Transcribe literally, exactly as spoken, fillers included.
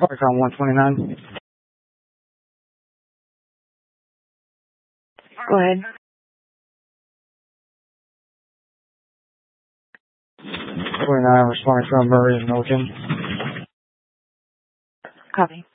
Parkcom one twenty-nine. Go ahead. twenty-nine, responding from Murray and Milliken. Copy.